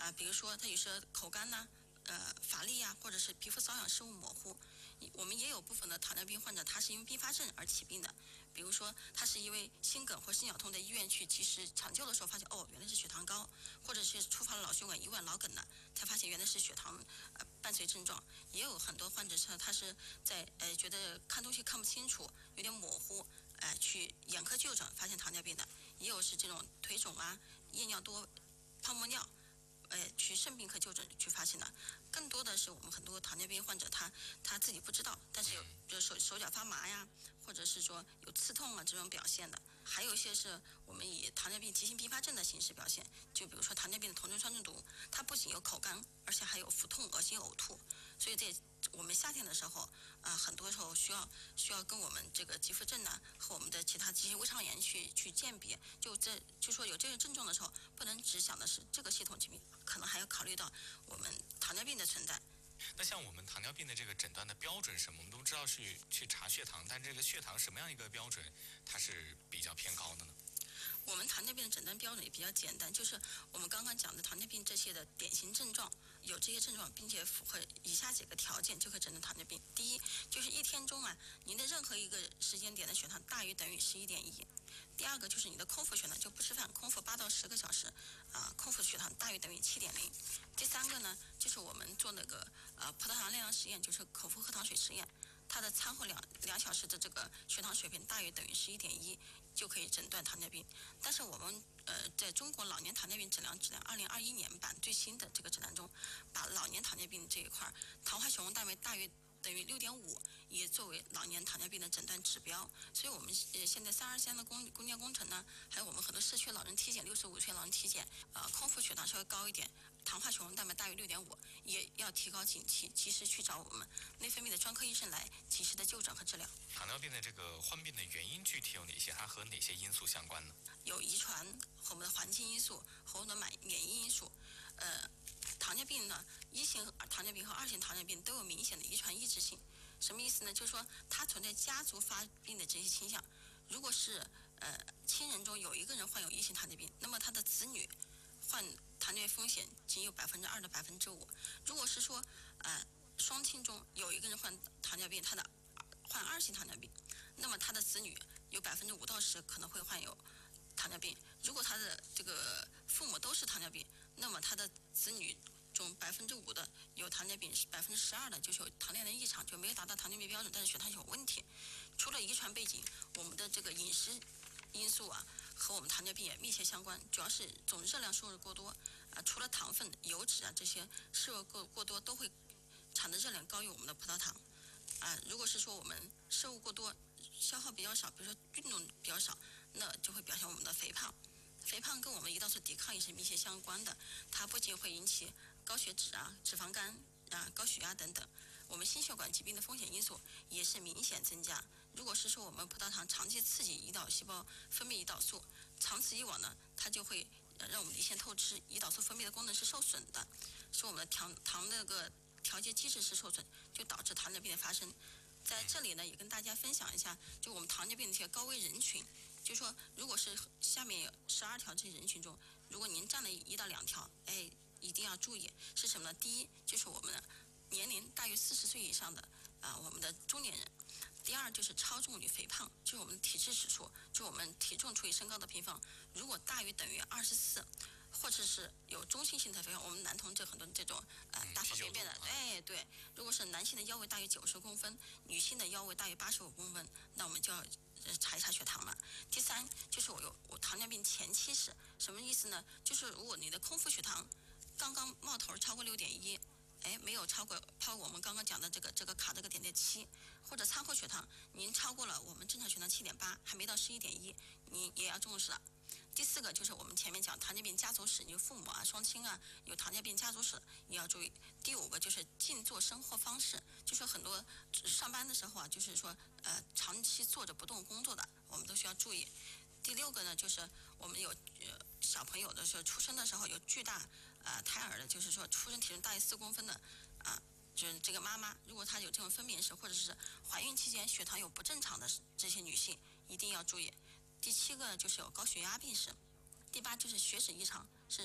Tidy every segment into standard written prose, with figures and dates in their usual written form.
比如说他有时口干呐、乏力呀，或者是皮肤瘙痒、视物模糊。我们也有部分的糖尿病患者，他是因为并发症而起病的，比如说他是因为心梗或心绞痛，在医院去及时抢救的时候，发现原来是血糖高，或者是触发了脑血管、胰管、脑梗了，才发现原来是血糖伴随症状。也有很多患者他是在觉得看东西看不清楚，有点模糊，去眼科就诊发现糖尿病的，也有是这种腿肿啊、夜尿多、泡沫尿。去肾病科就诊去发现的，更多的是我们很多糖尿病患者他自己不知道，但是有比如手脚发麻呀，或者是说有刺痛啊这种表现的，还有一些是我们以糖尿病急性并发症的形式表现，就比如说糖尿病的酮症酸中毒，它不仅有口干，而且还有腹痛、恶心、呕吐，所以在我们夏天的时候，很多时候需要跟我们这个急腹症呢和我们的其他急性胃肠炎去鉴别，就说有这个症状的时候，不能只想的是这个系统疾病，可能还要考虑到我们糖尿病的存在。 那像我们糖尿病的这个诊断的标准是什么？我们都知道去查血糖，但这个血糖什么样一个标准，它是比较偏高的呢？ 我们糖尿病的诊断标准也比较简单，就是我们刚刚讲的糖尿病这些的典型症状，有这些症状，并且符合以下几个条件就可以诊断糖尿病。第一，就是一天中您的任何一个时间点的血糖大于等于11.1。第二个就是你的空腹血糖，就不吃饭，空腹8到10个小时，空腹血糖大于等于7.0。第三个呢，就是我们做那个葡萄糖耐量实验，就是口服喝糖水实验，它的餐后2小时的这个血糖水平大于等于11.1，就可以诊断糖尿病。但是我们在中国老年糖尿病诊疗指南2021年版最新的这个指南中，把老年糖尿病这一块糖化血红蛋白大于等于6.5也作为老年糖尿病的诊断指标。所以我们现在323的公建工程呢，还有我们很多社区老人体检、65岁老人体检，空腹血糖稍微高一点，糖化血红蛋白大于6.5，也要提高警惕，及时去找我们内分泌的专科医生来及时的就诊和治疗。 糖尿病的这个患病的原因具体有哪些？它和哪些因素相关呢？ 有遗传和我们的环境因素和我们的免疫因素。糖尿病呢，1型糖尿病和2型糖尿病都有明显的遗传抑制性。什么意思呢？就是说它存在家族发病的这些倾向。如果是亲人中有一个人患有1型糖尿病，那么他的子女患糖尿病风险仅有2%到5%。如果是说双亲中有一个人患糖尿病，他的患2型糖尿病，那么他的子女有5%到10%可能会患有糖尿病。如果他的这个父母都是糖尿病，那么他的子女中5%的有糖尿病，12%的就是有糖链的异常，就没有达到糖尿病标准，但是血糖有问题。除了遗传背景，我们的这个饮食因素和我们糖尿病也密切相关，主要是总热量摄入过多除了糖分、油脂这些摄入过多，都会产的热量高于我们的葡萄糖如果是说我们摄入过多，消耗比较少，比如说运动比较少，那就会表现我们的肥胖。肥胖跟我们胰岛素抵抗也是密切相关的，它不仅会引起高血脂脂肪肝高血压等等，我们心血管疾病的风险因素也是明显增加。如果是说我们葡萄糖长期刺激胰岛细胞分泌胰岛素，长此以往呢，它就会让我们胰腺透支，胰岛素分泌的功能是受损的，使我们的糖那个调节机制是受损，就导致糖尿病的发生。在这里呢，也跟大家分享一下，就我们糖尿病的一些高危人群。就说如果是下面有12条这些人群中，如果您占了1到2条，一定要注意是什么呢？第一，就是我们的年龄大于40岁以上的我们的中年人。第二就是超重与肥胖，就是我们的体质指数，就是我们体重除以身高的平方，如果大于等于24，或者是有中性性的肥胖，我们男同志很多这种大小便便的，对，如果是男性的腰围大于90公分，女性的腰围大于85公分，那我们就要查一查血糖了。第三就是我糖尿病前期是什么意思呢？就是如果你的空腹血糖刚刚冒头超过6.1，没有超过我们刚刚讲的这个卡这个点在7，或者餐后血糖您超过了我们正常血糖7.8，还没到11.1，你也要重视了。第4个就是我们前面讲糖尿病家族史，你父母双亲有糖尿病家族史也要注意。第5个就是静坐生活方式，就说很多上班的时候就是说长期坐着不动工作的，我们都需要注意。第6个呢，就是我们有小朋友的时候出生的时候有巨大胎儿的，就是说出生体重大于4公分的就是这个妈妈，如果她有这种分娩史或者是怀孕期间血糖有不正常的这些女性一定要注意。第7个就是有高血压病史。第8就是血脂异常，是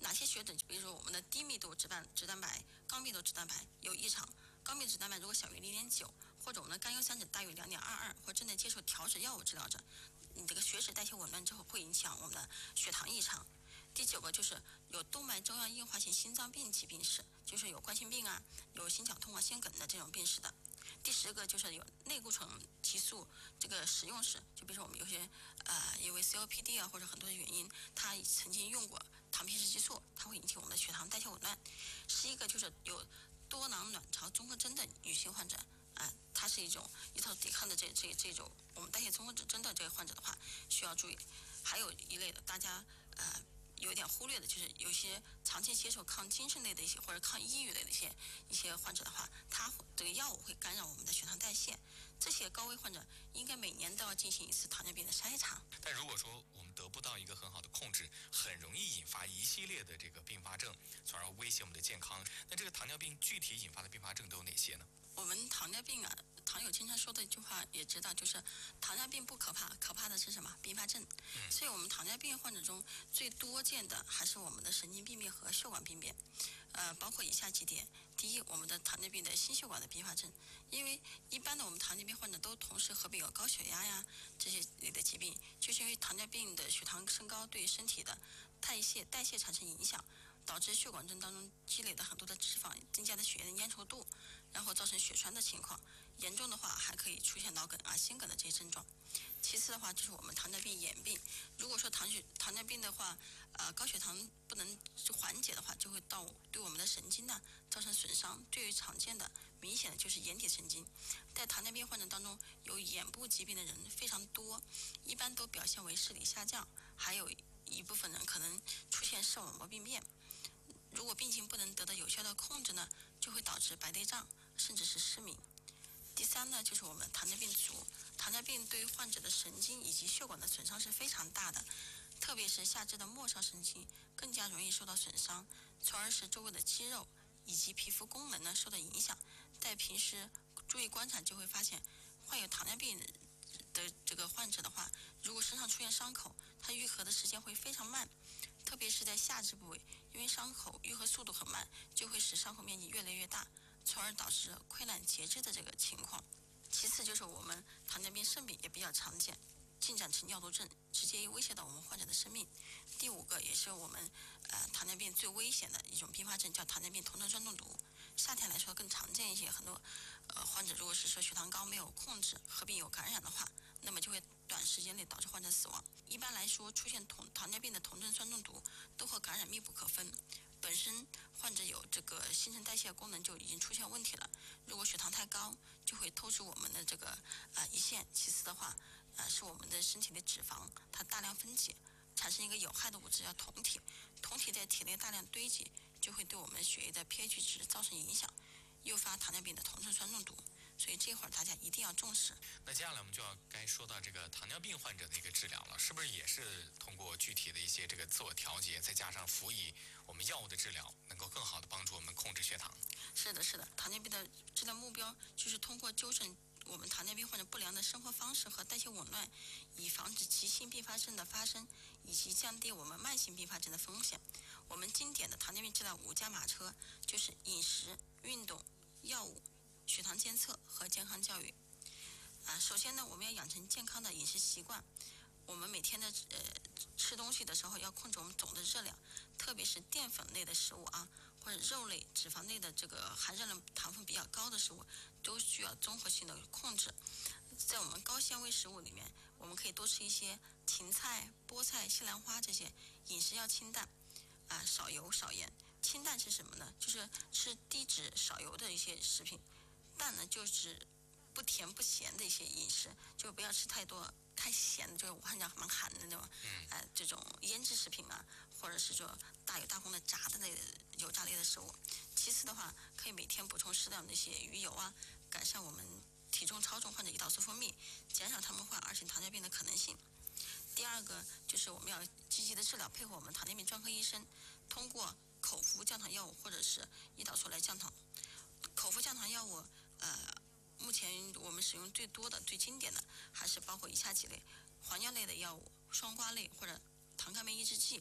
哪些血脂，比如说我们的低密度脂蛋白、高密度脂蛋白有异常，高密度脂蛋白如果小于0.9，或者我们的甘油三酯大于2.22，或正在接受调脂药物治疗者，你这个血脂代谢紊乱之后会影响我们的血糖异常。第9个就是有动脉粥样硬化性心脏病疾病史，就是有冠心病啊，有心绞痛啊、心梗的这种病史的。第10个就是有类固醇激素这个使用史，就比如说我们有些因为 COPD 啊或者很多的原因，他曾经用过糖皮质激素，它会引起我们的血糖代谢紊乱。11个就是有多囊卵巢综合征的女性患者它是一种胰岛素抵抗的这种我们代谢综合征的这个患者的话需要注意。还有一类的大家有点忽略的，就是有些长期接受抗精神类的一些或者抗抑郁类的一些患者的话，他这个药物会干扰我们的血糖代谢。这些高危患者应该每年都要进行一次糖尿病的筛查。 但如果说我们得不到一个很好的控制，很容易引发一系列的这个并发症，从而威胁我们的健康。那这个糖尿病具体引发的并发症都有哪些呢？ 我们糖尿病糖友经常说的一句话也知道，就是糖尿病不可怕，可怕的是什么？并发症。所以我们糖尿病患者中最多见的还是我们的神经病变和血管病变，包括以下几点。第一，我们的糖尿病的心血管的并发症，因为一般的我们糖尿病患者都同时合并有高血压呀这些类的疾病，就是因为糖尿病的血糖升高对身体的代谢产生影响，导致血管症当中积累的很多的脂肪，增加的血液的粘稠度，然后造成血栓的情况，严重的话还可以出现脑梗啊、心梗的这些症状。其次的话就是我们糖尿病眼病，如果说糖尿病的话，高血糖不能缓解的话，就会对我们的神经呢造成损伤。最为常见的明显的就是眼底神经，在糖尿病患者当中有眼部疾病的人非常多，一般都表现为视力下降，还有一部分人可能出现视网膜病变。如果病情不能得到有效的控制呢，就会导致白内障，甚至是失明。第3呢，就是我们糖尿病足。糖尿病对于患者的神经以及血管的损伤是非常大的，特别是下肢的末梢神经更加容易受到损伤，从而使周围的肌肉以及皮肤功能呢受到影响。在平时注意观察就会发现，患有糖尿病的这个患者的话，如果身上出现伤口，它愈合的时间会非常慢，特别是在下肢部位，因为伤口愈合速度很慢，就会使伤口面积越来越大，从而导致溃烂截肢的这个情况。其次就是我们糖尿病肾病也比较常见，进展成尿毒症，直接威胁到我们患者的生命。第5个也是我们糖尿病最危险的一种并发症，叫糖尿病酮醇酸中毒。夏天来说更常见一些，很多患者如果是说血糖高没有控制，合并有感染的话，那么就会短时间内导致患者死亡。一般来说，出现糖尿病的酮醇酸中毒都和感染密不可分。本身患者有这个新陈代谢功能就已经出现问题了，如果血糖太高，就会透出我们的这个胰腺。其次的话，是我们的身体的脂肪，它大量分解，产生一个有害的物质叫酮体，酮体在体内大量堆积，就会对我们血液的 pH 值造成影响，诱发糖尿病的酮醇酸中毒。所以这会儿大家一定要重视。 那接下来我们就要该说到这个糖尿病患者的一个治疗了，是不是也是通过具体的一些这个自我调节，再加上辅以我们药物的治疗，能够更好的帮助我们控制血糖？ 是的，糖尿病的治疗目标就是通过纠正我们糖尿病患者不良的生活方式和代谢紊乱，以防止急性并发症的发生，以及降低我们慢性并发症的风险。我们经典的糖尿病治疗5驾马车，就是饮食、运动、药物、血糖监测和健康教育。首先呢，我们要养成健康的饮食习惯。我们每天的吃东西的时候要控制我们总的热量，特别是淀粉类的食物或者肉类、脂肪类的这个含热量糖分比较高的食物，都需要综合性的控制。在我们高纤维食物里面，我们可以多吃一些芹菜、菠菜、西兰花这些，饮食要清淡少油少盐。清淡是什么呢？就是吃低脂少油的一些食品。淡呢就是不甜不咸的一些饮食，就不要吃太多太咸的，就是武汉讲蛮寒的那种这种腌制食品或者是说大油大红的炸的类的油炸类的食物。其次的话，可以每天补充适量的一些鱼油改善我们体重超重患者胰岛素分泌，减少他们患2型糖尿病的可能性。第2个就是我们要积极的治疗，配合我们糖尿病专科医生，通过口服降糖药物或者是胰岛素来降糖。口服降糖药物目前我们使用最多的、最经典的还是包括以下几类：磺脲类的药物、双胍类或者糖苷酶抑制剂，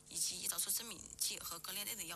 以及胰岛素增敏剂和格列类的药。